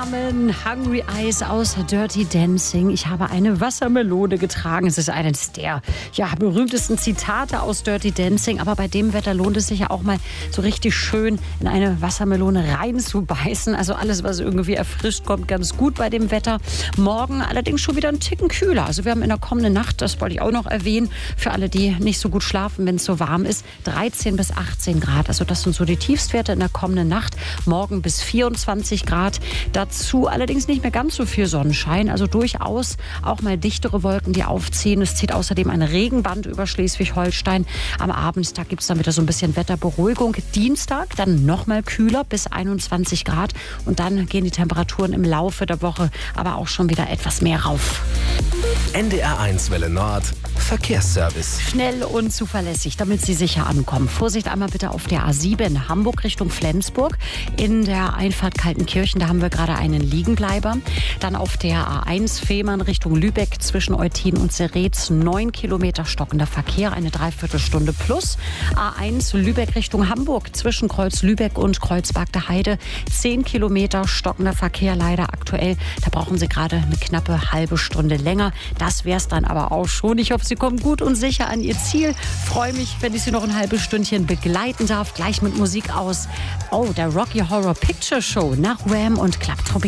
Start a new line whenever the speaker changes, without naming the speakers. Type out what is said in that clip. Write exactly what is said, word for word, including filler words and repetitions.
Namen Hungry Eyes aus Dirty Dancing. Ich habe eine Wassermelone getragen. Es ist eines der ja, berühmtesten Zitate aus Dirty Dancing. Aber bei dem Wetter lohnt es sich ja auch mal so richtig schön in eine Wassermelone reinzubeißen. Also alles, was irgendwie erfrischt, kommt ganz gut bei dem Wetter. Morgen allerdings schon wieder ein Ticken kühler. Also wir haben in der kommenden Nacht, das wollte ich auch noch erwähnen, für alle, die nicht so gut schlafen, wenn es so warm ist, dreizehn bis achtzehn Grad. Also das sind so die Tiefstwerte in der kommenden Nacht. Morgen bis vierundzwanzig Grad. Dazu allerdings nicht mehr ganz so viel Sonnenschein. Also durchaus auch mal dichtere Wolken, die aufziehen. Es zieht außerdem ein Regenband über Schleswig-Holstein. Am Abend, da gibt es dann wieder so ein bisschen Wetterberuhigung. Dienstag dann noch mal kühler bis einundzwanzig Grad. Und dann gehen die Temperaturen im Laufe der Woche aber auch schon wieder etwas mehr rauf.
N D R eins Welle Nord, Verkehrsservice.
Schnell und zuverlässig, damit Sie sicher ankommen. Vorsicht einmal bitte auf der A sieben, Hamburg Richtung Flensburg. In der Einfahrt Kaltenkirchen, da haben wir gerade einen Liegenbleiber. Dann auf der A eins Fehmarn Richtung Lübeck zwischen Eutin und Seretz. Neun Kilometer stockender Verkehr, eine Dreiviertelstunde plus. A eins Lübeck Richtung Hamburg zwischen Kreuz Lübeck und Kreuzberg der Heide. Zehn Kilometer stockender Verkehr leider aktuell. Da brauchen Sie gerade eine knappe halbe Stunde länger. Das wäre es dann aber auch schon. Ich hoffe, Sie kommen gut und sicher an Ihr Ziel. Freue mich, wenn ich Sie noch ein halbes Stündchen begleiten darf. Gleich mit Musik aus oh, der Rocky Horror Picture Show nach Wham und Club Tropicana.